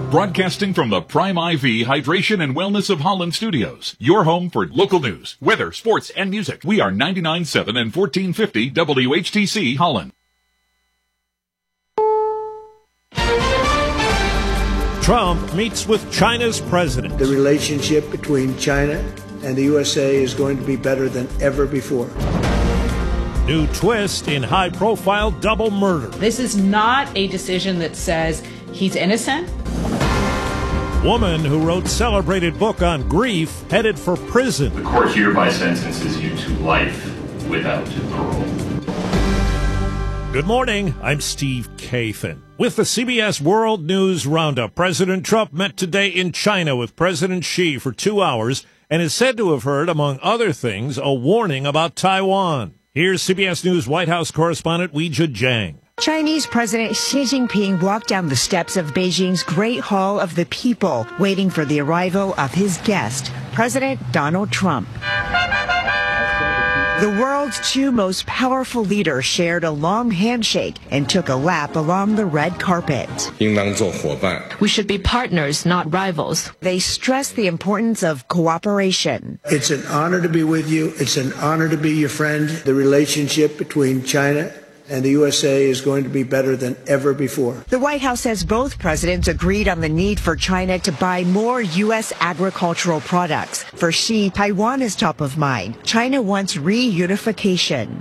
Broadcasting from the Prime IV Hydration and Wellness of Holland studios. Your home for local news, weather, sports, and music. We are 99.7 and 1450 WHTC Holland. Trump meets with China's president. The relationship between China and the USA is going to be better than ever before. New twist in high-profile double murder. This is not a decision that says he's innocent. Woman who wrote celebrated book on grief headed for prison. The court hereby sentences you to life without parole. Good morning, I'm Steve Kathan. With the CBS World News Roundup, President Trump met today in China with President Xi for 2 hours and is said to have heard, among other things, a warning about Taiwan. Here's CBS News White House correspondent Weijia Jiang. Chinese President Xi Jinping walked down the steps of Beijing's Great Hall of the People, waiting for the arrival of his guest, President Donald Trump. The world's two most powerful leaders shared a long handshake and took a lap along the red carpet. We should be partners, not rivals. They stressed the importance of cooperation. It's an honor to be with you. It's an honor to be your friend. The relationship between China and the USA is going to be better than ever before. The White House says both presidents agreed on the need for China to buy more U.S. agricultural products. For Xi, Taiwan is top of mind. China wants reunification.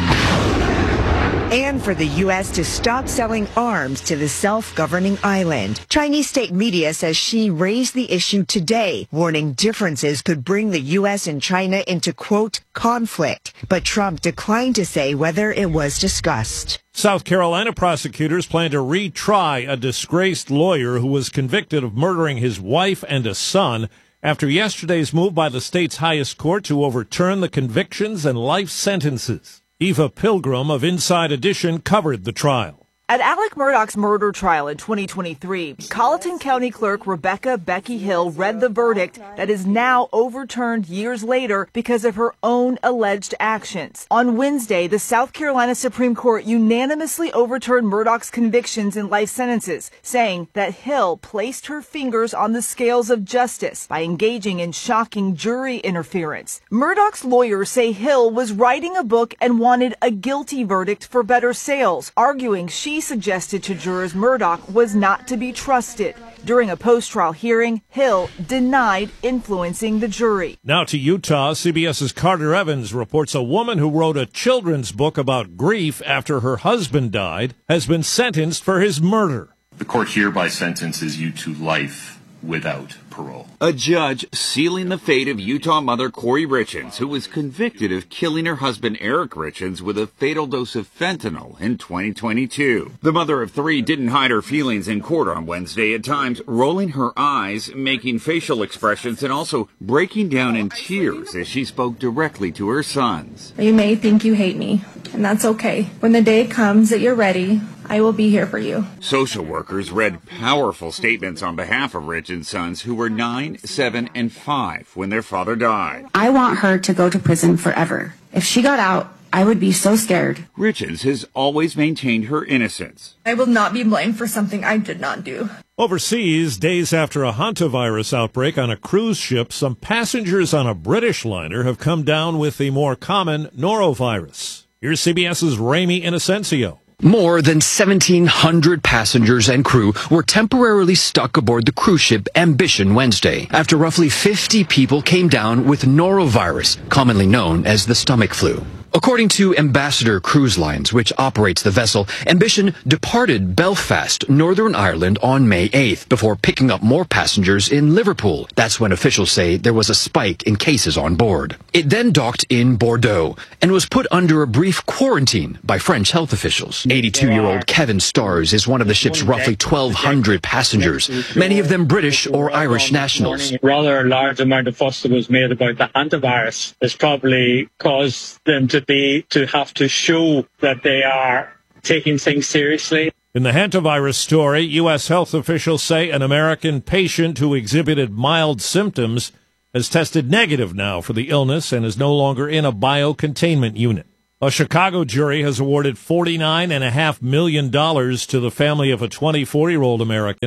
And for the U.S. to stop selling arms to the self-governing island. Chinese state media says Xi raised the issue today, warning differences could bring the U.S. and China into, quote, conflict. But Trump declined to say whether it was discussed. South Carolina prosecutors plan to retry a disgraced lawyer who was convicted of murdering his wife and a son after yesterday's move by the state's highest court to overturn the convictions and life sentences. Eva Pilgrim of Inside Edition covered the trial. At Alec Murdaugh's murder trial in 2023, Colleton County Clerk Rebecca Becky Hill read the verdict that is now overturned years later because of her own alleged actions. On Wednesday, the South Carolina Supreme Court unanimously overturned Murdaugh's convictions and life sentences, saying that Hill placed her fingers on the scales of justice by engaging in shocking jury interference. Murdaugh's lawyers say Hill was writing a book and wanted a guilty verdict for better sales, arguing she suggested to jurors Murdaugh was not to be trusted. During a post-trial hearing, Hill denied influencing the jury. Now to Utah, CBS's Carter Evans reports a woman who wrote a children's book about grief after her husband died has been sentenced for his murder. The court hereby sentences you to life without parole. A judge sealing the fate of Utah mother Corey Richens, who was convicted of killing her husband Eric Richens with a fatal dose of fentanyl in 2022. The mother of three didn't hide her feelings in court on Wednesday, at times rolling her eyes, making facial expressions, and also breaking down in tears as she spoke directly to her sons. You may think you hate me, and that's okay. When the day comes that you're ready, I will be here for you. Social workers read powerful statements on behalf of Richens' sons, who were 9, 7, and 5 when their father died. I want her to go to prison forever. If she got out, I would be so scared. Richens has always maintained her innocence. I will not be blamed for something I did not do. Overseas, days after a hantavirus outbreak on a cruise ship, some passengers on a British liner have come down with the more common norovirus. Here's CBS's Ramy Inocencio. More than 1,700 passengers and crew were temporarily stuck aboard the cruise ship Ambition Wednesday after roughly 50 people came down with norovirus, commonly known as the stomach flu. According to Ambassador Cruise Lines, which operates the vessel, Ambition departed Belfast, Northern Ireland on May 8th before picking up more passengers in Liverpool. That's when officials say there was a spike in cases on board. It then docked in Bordeaux and was put under a brief quarantine by French health officials. 82-year-old Kevin Stars is one of the ship's roughly 1,200 passengers, many of them British or Irish nationals. Rather large amount of fuss that was made about the hantavirus has probably caused them to have to show that they are taking things seriously. In the hantavirus story, U.S. health officials say an American patient who exhibited mild symptoms has tested negative now for the illness and is no longer in a biocontainment unit. A Chicago jury has awarded $49.5 million to the family of a 24-year-old American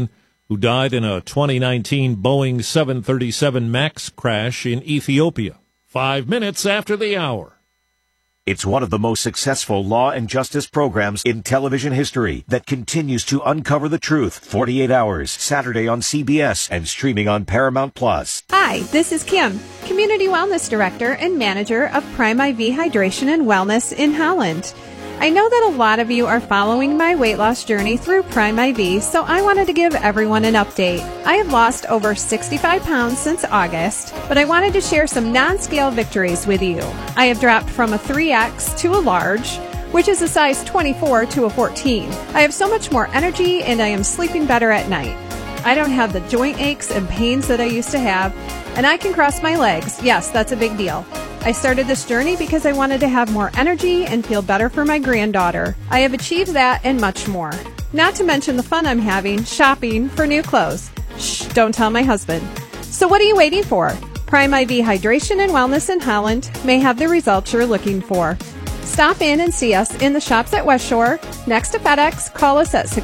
who died in a 2019 Boeing 737 MAX crash in Ethiopia. 5 minutes after the hour. It's one of the most successful law and justice programs in television history that continues to uncover the truth. 48 Hours, Saturday on CBS and streaming on Paramount Plus. Hi, this is Kim, Community Wellness Director and Manager of Prime IV Hydration and Wellness in Holland. I know that a lot of you are following my weight loss journey through Prime IV, so I wanted to give everyone an update. I have lost over 65 pounds since August, but I wanted to share some non-scale victories with you. I have dropped from a 3X to a large, which is a size 24 to a 14. I have so much more energy and I am sleeping better at night. I don't have the joint aches and pains that I used to have, and I can cross my legs. Yes, that's a big deal. I started this journey because I wanted to have more energy and feel better for my granddaughter. I have achieved that and much more. Not to mention the fun I'm having shopping for new clothes. Shh, don't tell my husband. So what are you waiting for? Prime IV Hydration and Wellness in Holland may have the results you're looking for. Stop in and see us in the shops at West Shore, next to FedEx. Call us at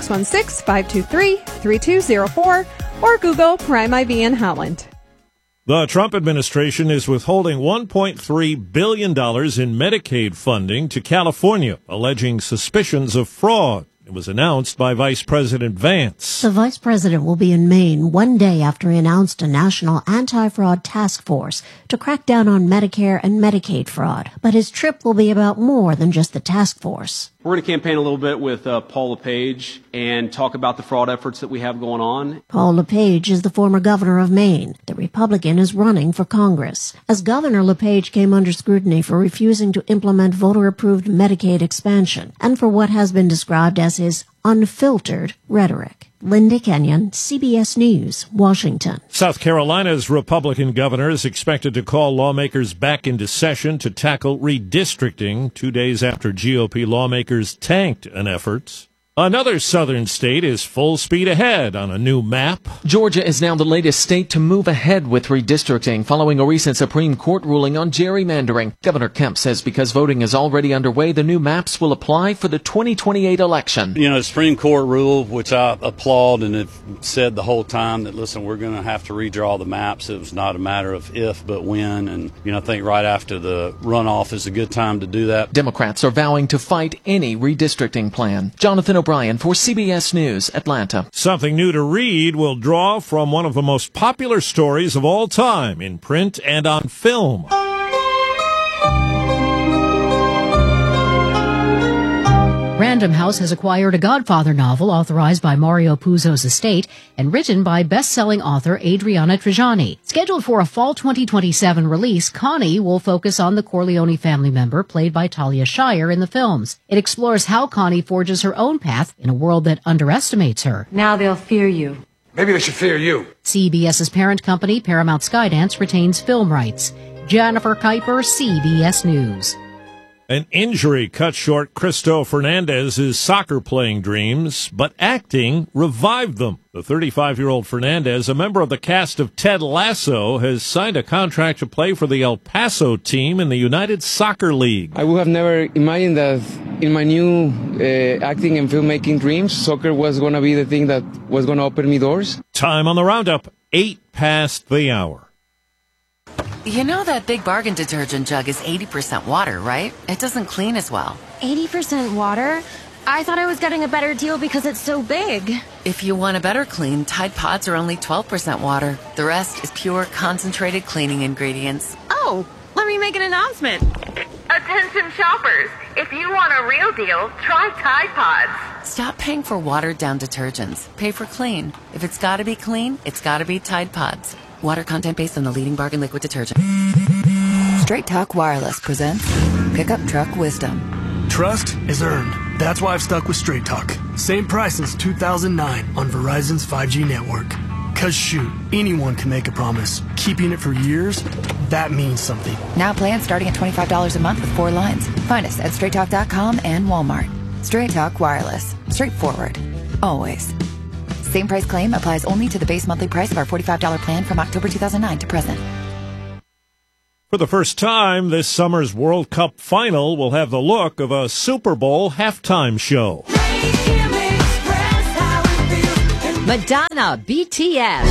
616-523-3204 or Google Prime IV in Holland. The Trump administration is withholding $1.3 billion in Medicaid funding to California, alleging suspicions of fraud. It was announced by Vice President Vance. The vice president will be in Maine one day after he announced a national anti-fraud task force to crack down on Medicare and Medicaid fraud. But his trip will be about more than just the task force. We're going to campaign a little bit with Paul LePage and talk about the fraud efforts that we have going on. Paul LePage is the former governor of Maine. The Republican is running for Congress. As governor, LePage came under scrutiny for refusing to implement voter-approved Medicaid expansion and for what has been described as his unfiltered rhetoric. Linda Kenyon, CBS News, Washington. South Carolina's Republican governor is expected to call lawmakers back into session to tackle redistricting 2 days after GOP lawmakers tanked an effort. Another southern state is full speed ahead on a new map. Georgia is now the latest state to move ahead with redistricting following a recent Supreme Court ruling on gerrymandering. Governor Kemp says because voting is already underway, the new maps will apply for the 2028 election. You know, the Supreme Court rule, which I applaud and have said the whole time that, listen, we're going to have to redraw the maps. It was not a matter of if, but when. And, I think right after the runoff is a good time to do that. Democrats are vowing to fight any redistricting plan. Jonathan O'Brien for CBS News, Atlanta. Something new to read will draw from one of the most popular stories of all time in print and on film. Random House has acquired a Godfather novel authorized by Mario Puzo's estate and written by best-selling author Adriana Trigiani. Scheduled for a fall 2027 release, Connie will focus on the Corleone family member played by Talia Shire in the films. It explores how Connie forges her own path in a world that underestimates her. Now they'll fear you. Maybe they should fear you. CBS's parent company, Paramount Skydance, retains film rights. Jennifer Kuiper, CBS News. An injury cut short Cristo Fernandez's soccer-playing dreams, but acting revived them. The 35-year-old Fernandez, a member of the cast of Ted Lasso, has signed a contract to play for the El Paso team in the United Soccer League. I would have never imagined that in my new acting and filmmaking dreams, soccer was going to be the thing that was going to open me doors. Time on the roundup, 8 past the hour. You know that Big Bargain detergent jug is 80% water, right? It doesn't clean as well. 80% water? I thought I was getting a better deal because it's so big. If you want a better clean, Tide Pods are only 12% water. The rest is pure, concentrated cleaning ingredients. Oh, let me make an announcement. Attention shoppers, if you want a real deal, try Tide Pods. Stop paying for watered-down detergents. Pay for clean. If it's gotta be clean, it's gotta be Tide Pods. Water content based on the leading bargain liquid detergent. Straight Talk Wireless presents Pickup Truck Wisdom. Trust is earned. That's why I've stuck with Straight Talk. Same price since 2009 on Verizon's 5G network. Cause shoot, anyone can make a promise. Keeping it for years, that means something. Now plans starting at $25 a month with 4 lines. Find us at straighttalk.com and Walmart. Straight Talk Wireless. Straightforward. Always. Same price claim applies only to the base monthly price of our $45 plan from October 2009 to present. For the first time, this summer's World Cup final will have the look of a Super Bowl halftime show. Madonna, BTS,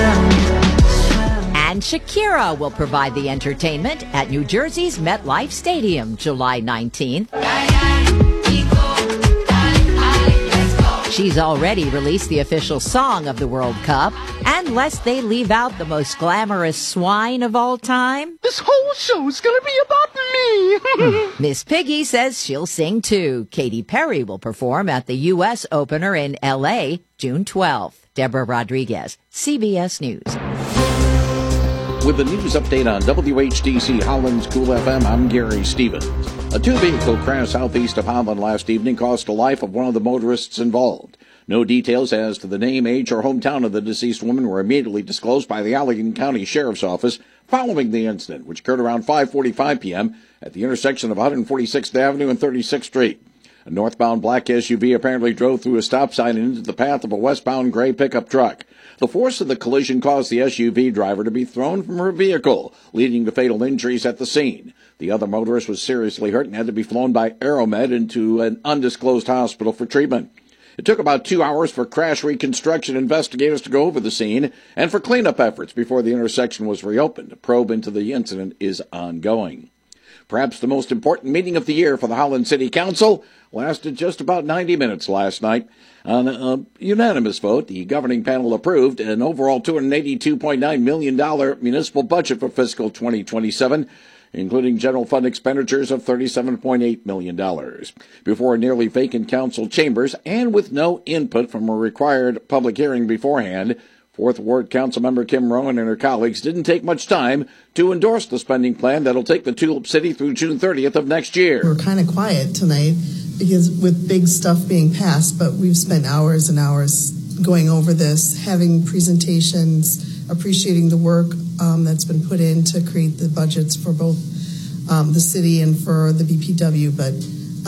and Shakira will provide the entertainment at New Jersey's MetLife Stadium, July 19th. She's already released the official song of the World Cup, and lest they leave out the most glamorous swine of all time, this whole show's gonna be about me. Miss Piggy says she'll sing too. Katy Perry will perform at the U.S. opener in L.A. June 12th. Deborah Rodriguez, CBS News. With the news update on WHDC Holland's Cool FM, I'm Gary Stevens. A two-vehicle crash southeast of Holland last evening cost the life of one of the motorists involved. No details as to the name, age, or hometown of the deceased woman were immediately disclosed by the Allegan County Sheriff's Office following the incident, which occurred around 5:45 p.m. at the intersection of 146th Avenue and 36th Street. A northbound black SUV apparently drove through a stop sign and into the path of a westbound gray pickup truck. The force of the collision caused the SUV driver to be thrown from her vehicle, leading to fatal injuries at the scene. The other motorist was seriously hurt and had to be flown by Aeromed into an undisclosed hospital for treatment. It took about 2 hours for crash reconstruction investigators to go over the scene and for cleanup efforts before the intersection was reopened. A probe into the incident is ongoing. Perhaps the most important meeting of the year for the Holland City Council lasted just about 90 minutes last night. On a unanimous vote, the governing panel approved an overall $282.9 million municipal budget for fiscal 2027, including general fund expenditures of $37.8 million. Before nearly vacant council chambers and with no input from a required public hearing beforehand, 4th Ward Councilmember Kim Rowan and her colleagues didn't take much time to endorse the spending plan that'll take the Tulip City through June 30th of next year. We're kind of quiet tonight because with big stuff being passed, but we've spent hours and hours going over this, having presentations, appreciating the work that's been put in to create the budgets for both the city and for the BPW. But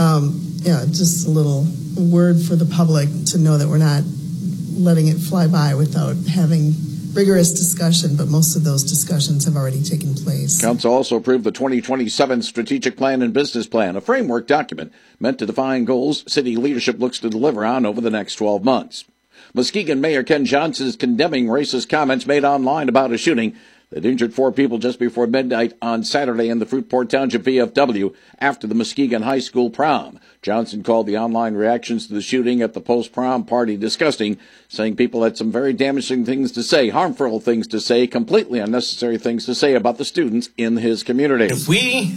just a little word for the public to know that we're not letting it fly by without having rigorous discussion, but most of those discussions have already taken place. Council also approved the 2027 Strategic Plan and Business Plan, a framework document meant to define goals city leadership looks to deliver on over the next 12 months. Muskegon Mayor Ken Johnson is condemning racist comments made online about a shooting that injured 4 people just before midnight on Saturday in the Fruitport Township VFW after the Muskegon High School prom. Johnson called the online reactions to the shooting at the post-prom party disgusting, saying people had some very damaging things to say, harmful things to say, completely unnecessary things to say about the students in his community. If we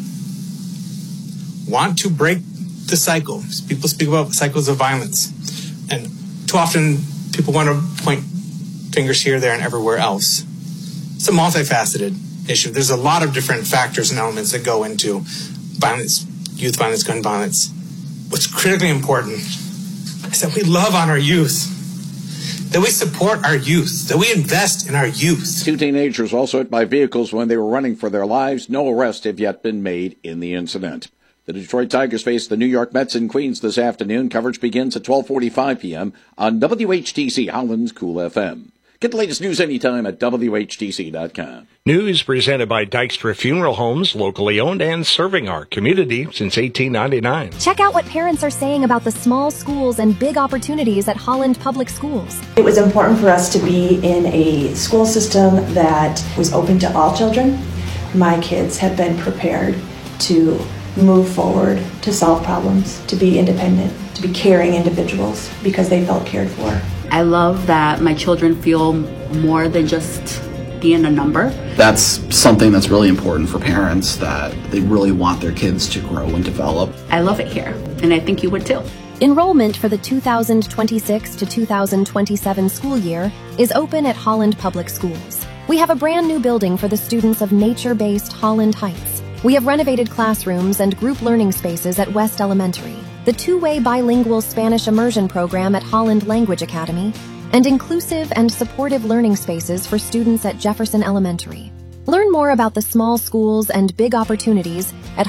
want to break the cycle, people speak about cycles of violence, and too often people want to point fingers here, there, and everywhere else. It's a multifaceted issue. There's a lot of different factors and elements that go into violence, youth violence, gun violence. What's critically important is that we love on our youth, that we support our youth, that we invest in our youth. 2 teenagers also hit by vehicles when they were running for their lives. No arrests have yet been made in the incident. The Detroit Tigers face the New York Mets in Queens this afternoon. Coverage begins at 12:45 p.m. on WHTC Holland's Cool FM. Get the latest news anytime at WHTC.com. News presented by Dykstra Funeral Homes, locally owned and serving our community since 1899. Check out what parents are saying about the small schools and big opportunities at Holland Public Schools. It was important for us to be in a school system that was open to all children. My kids have been prepared to move forward, to solve problems, to be independent, to be caring individuals because they felt cared for. I love that my children feel more than just being a number. That's something that's really important for parents, that they really want their kids to grow and develop. I love it here, and I think you would too. Enrollment for the 2026 to 2027 school year is open at Holland Public Schools. We have a brand new building for the students of nature-based Holland Heights. We have renovated classrooms and group learning spaces at West Elementary, the 2-way bilingual Spanish immersion program at Holland Language Academy, and inclusive and supportive learning spaces for students at Jefferson Elementary. Learn more about the small schools and big opportunities at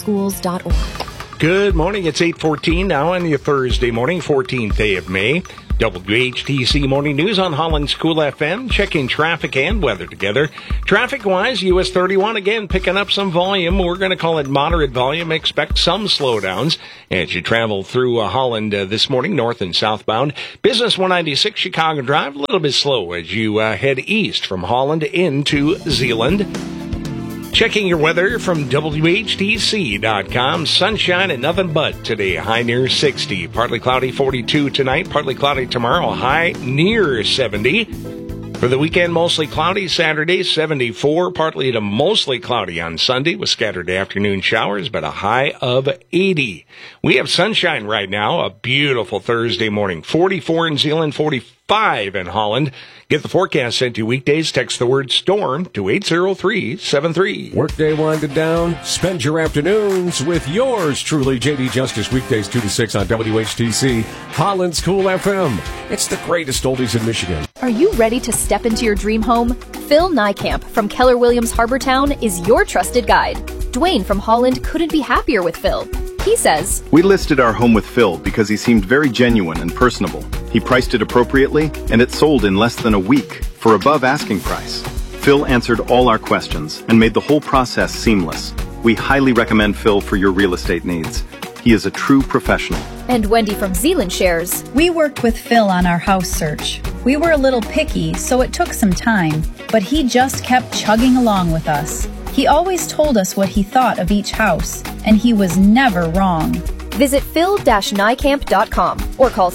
hollandpublicschools.org. Good morning. It's 8:14 now on your Thursday morning, 14th day of May. WHTC Morning News on Holland's Cool FM, checking traffic and weather together. Traffic-wise, US 31 again picking up some volume. We're going to call it moderate volume. Expect some slowdowns as you travel through Holland this morning, north and southbound. Business 196 Chicago Drive, a little bit slow as you head east from Holland into Zeeland. Checking your weather from WHTC.com. Sunshine and nothing but today. High near 60. Partly cloudy 42 tonight. Partly cloudy tomorrow. High near 70. For the weekend, mostly cloudy. Saturday, 74. Partly to mostly cloudy on Sunday with scattered afternoon showers, but a high of 80. We have sunshine right now. A beautiful Thursday morning. 44 in Zeeland, 45 in Holland. Get the forecast sent to you weekdays. Text the word storm to 80373. Workday winded down. Spend your afternoons with yours truly, JD Justice, weekdays 2 to 6 on WHTC, Holland's Cool FM. It's the greatest oldies in Michigan. Are you ready to step into your dream home? Phil Niekamp from Keller Williams Harbortown is your trusted guide. Dwayne from Holland couldn't be happier with Phil. He says, "We listed our home with Phil because he seemed very genuine and personable. He priced it appropriately, and it sold in less than a week for above asking price. Phil answered all our questions and made the whole process seamless. We highly recommend Phil for your real estate needs. He is a true professional." And Wendy from Zeeland shares, "We worked with Phil on our house search. We were a little picky, so it took some time, but he just kept chugging along with us. He always told us what he thought of each house, and he was never wrong." Visit phil-niekamp.com or call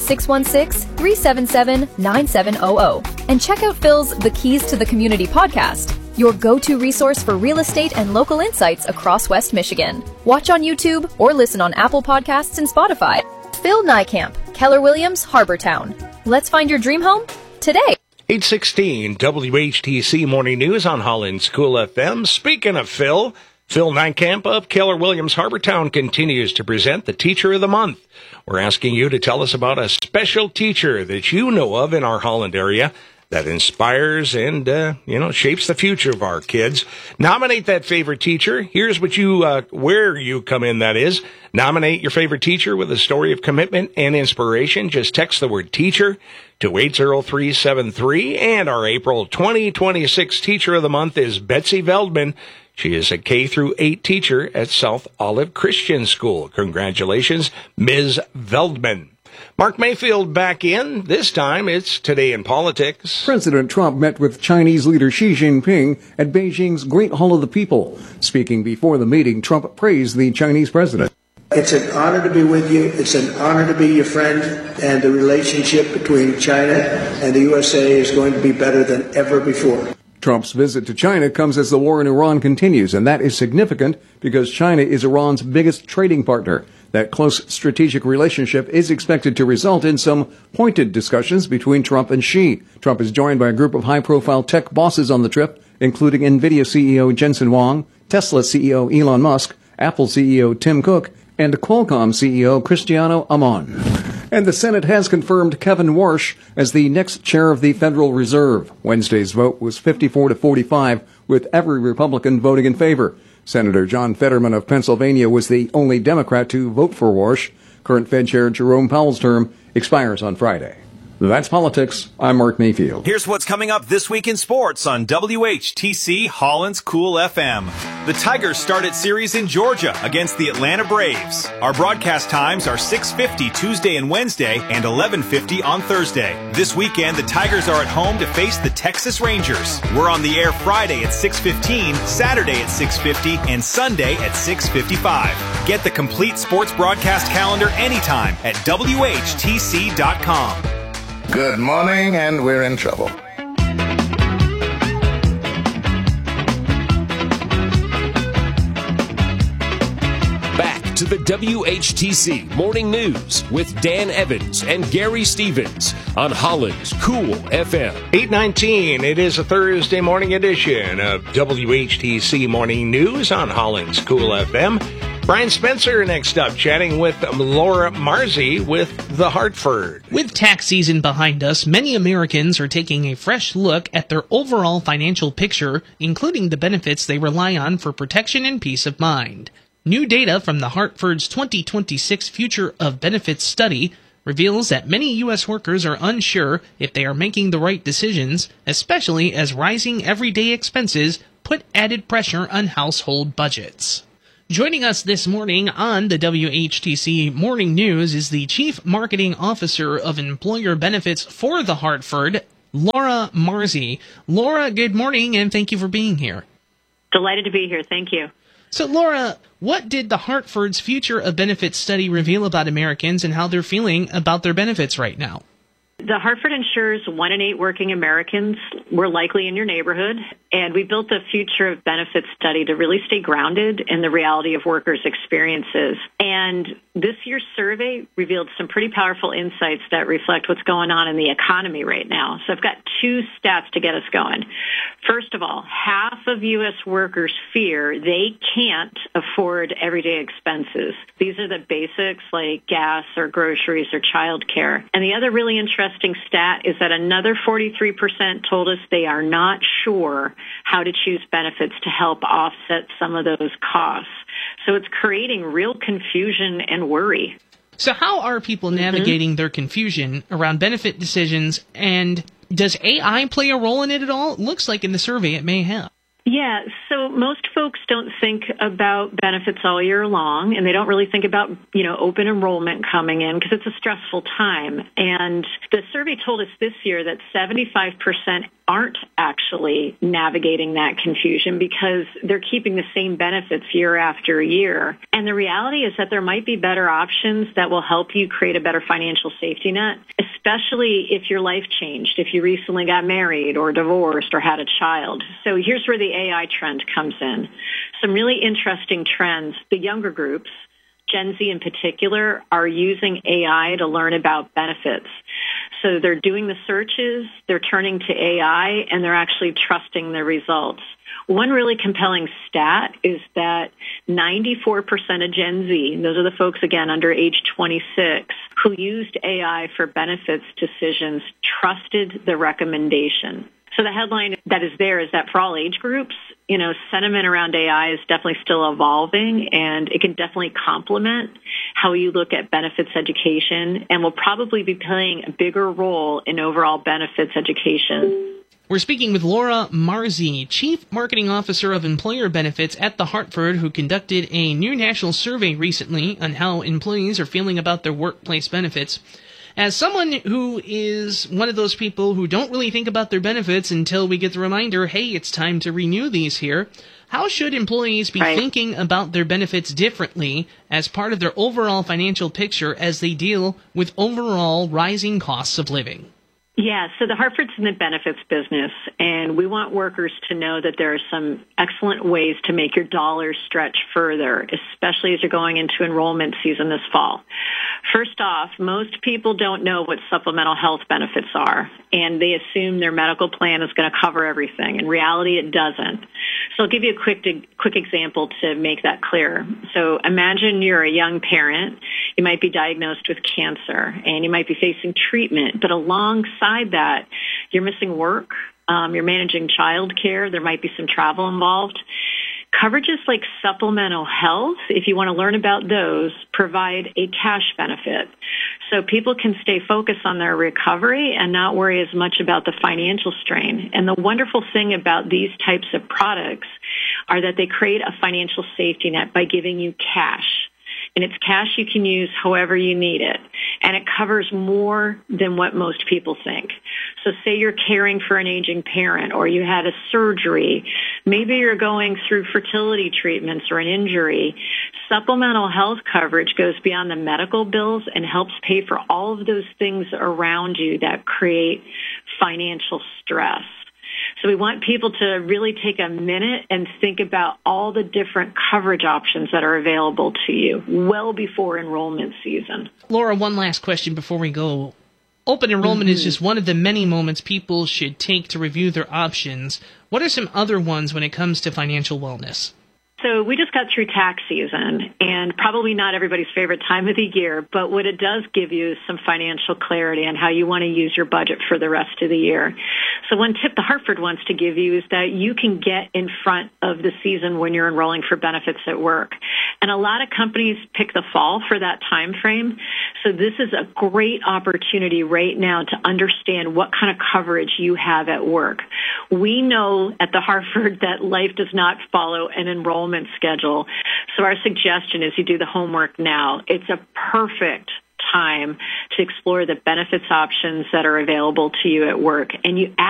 616-377-9700 and check out Phil's The Keys to the Community podcast, your go-to resource for real estate and local insights across West Michigan. Watch on YouTube or listen on Apple Podcasts and Spotify. Phil Niekamp, Keller Williams, Harbortown. Let's find your dream home today. 816 WHTC Morning News on Holland's Cool FM. Speaking of Phil Niekamp of Keller Williams Harbortown continues to present the Teacher of the Month. We're asking you to tell us about a special teacher that you know of in our Holland area that inspires and, shapes the future of our kids. Nominate that favorite teacher. Here's what where you come in, that is. Nominate your favorite teacher with a story of commitment and inspiration. Just text the word teacher to 80373. And our April 2026 Teacher of the Month is Betsy Veldman. She is a K-8 teacher at South Olive Christian School. Congratulations, Ms. Veldman. Mark Mayfield back in. This time it's Today in Politics. President Trump met with Chinese leader Xi Jinping at Beijing's Great Hall of the People. Speaking before the meeting, Trump praised the Chinese president. "It's an honor to be with you. It's an honor to be your friend. And the relationship between China and the USA is going to be better than ever before." Trump's visit to China comes as the war in Iran continues, and that is significant because China is Iran's biggest trading partner. That close strategic relationship is expected to result in some pointed discussions between Trump and Xi. Trump is joined by a group of high-profile tech bosses on the trip, including NVIDIA CEO Jensen Huang, Tesla CEO Elon Musk, Apple CEO Tim Cook, and Qualcomm CEO Cristiano Amon. And the Senate has confirmed Kevin Warsh as the next chair of the Federal Reserve. Wednesday's vote was 54 to 45, with every Republican voting in favor. Senator John Fetterman of Pennsylvania was the only Democrat to vote for Warsh. Current Fed Chair Jerome Powell's term expires on Friday. That's politics. I'm Mark Mayfield. Here's what's coming up this week in sports on WHTC Holland's Cool FM. The Tigers start its series in Georgia against the Atlanta Braves. Our broadcast times are 6:50 Tuesday and Wednesday and 11:50 on Thursday. This weekend, the Tigers are at home to face the Texas Rangers. We're on the air Friday at 6:15, Saturday at 6:50, and Sunday at 6:55. Get the complete sports broadcast calendar anytime at WHTC.com. Good morning, and we're in trouble. Back to the WHTC Morning News with Dan Evans and Gary Stevens on Holland's Cool FM. 8:19. It is a Thursday morning edition of WHTC Morning News on Holland's Cool FM. Brian Spencer next up, chatting with Laura Marzi with The Hartford. With tax season behind us, many Americans are taking a fresh look at their overall financial picture, including the benefits they rely on for protection and peace of mind. New data from The Hartford's 2026 Future of Benefits study reveals that many U.S. workers are unsure if they are making the right decisions, especially as rising everyday expenses put added pressure on household budgets. Joining us this morning on the WHTC Morning News is the Chief Marketing Officer of Employer Benefits for the Hartford, Laura Marzi. Laura, good morning, and thank you for being here. Delighted to be here. Thank you. So, Laura, what did the Hartford's Future of Benefits study reveal about Americans and how they're feeling about their benefits right now? The Hartford ensures 1 in 8 working Americans were likely in your neighborhood, and we built the Future of Benefits study to really stay grounded in the reality of workers' experiences. And this year's survey revealed some pretty powerful insights that reflect what's going on in the economy right now. So I've got 2 stats to get us going. First of all, half of U.S. workers fear they can't afford everyday expenses. These are the basics like gas or groceries or childcare. And the other really interesting stat is that another 43% told us they are not sure how to choose benefits to help offset some of those costs. So it's creating real confusion and worry. So how are people navigating their confusion around benefit decisions, and does AI play a role in it at all? It looks like in the survey it may have. Yeah, so most folks don't think about benefits all year long, and they don't really think about, open enrollment coming in because it's a stressful time. And the survey told us this year that 75% aren't actually navigating that confusion because they're keeping the same benefits year after year. And the reality is that there might be better options that will help you create a better financial safety net, especially if your life changed, if you recently got married or divorced or had a child. So here's where the AI trend comes in. Some really interesting trends. The younger groups, Gen Z in particular, are using AI to learn about benefits. So they're doing the searches, they're turning to AI, and they're actually trusting the results. One really compelling stat is that 94% of Gen Z, those are the folks, again, under age 26, who used AI for benefits decisions, trusted the recommendation. So the headline that is there is that for all age groups, sentiment around AI is definitely still evolving, and it can definitely complement how you look at benefits education and will probably be playing a bigger role in overall benefits education. We're speaking with Laura Marzi, Chief Marketing Officer of Employer Benefits at the Hartford, who conducted a new national survey recently on how employees are feeling about their workplace benefits. As someone who is one of those people who don't really think about their benefits until we get the reminder, hey, it's time to renew these here, how should employees be thinking about their benefits differently as part of their overall financial picture as they deal with overall rising costs of living? Yeah, so the Hartford's in the benefits business, and we want workers to know that there are some excellent ways to make your dollars stretch further, especially as you're going into enrollment season this fall. First off, most people don't know what supplemental health benefits are, and they assume their medical plan is going to cover everything. In reality, it doesn't. So I'll give you a quick example to make that clear. So imagine you're a young parent. You might be diagnosed with cancer, and you might be facing treatment, but alongside that, you're missing work, you're managing child care, there might be some travel involved. Coverages like supplemental health, if you want to learn about those, provide a cash benefit. So people can stay focused on their recovery and not worry as much about the financial strain. And the wonderful thing about these types of products are that they create a financial safety net by giving you cash. And it's cash you can use however you need it. And it covers more than what most people think. So say you're caring for an aging parent, or you had a surgery. Maybe you're going through fertility treatments or an injury. Supplemental health coverage goes beyond the medical bills and helps pay for all of those things around you that create financial stress. So we want people to really take a minute and think about all the different coverage options that are available to you well before enrollment season. Laura, one last question before we go. Open enrollment is just one of the many moments people should take to review their options. What are some other ones when it comes to financial wellness? So we just got through tax season, and probably not everybody's favorite time of the year, but what it does give you is some financial clarity on how you want to use your budget for the rest of the year. So one tip the Hartford wants to give you is that you can get in front of the season when you're enrolling for benefits at work. And a lot of companies pick the fall for that time frame. So this is a great opportunity right now to understand what kind of coverage you have at work. We know at the Hartford that life does not follow an enrollment schedule. So our suggestion is you do the homework now. It's a perfect time to explore the benefits options that are available to you at work, and you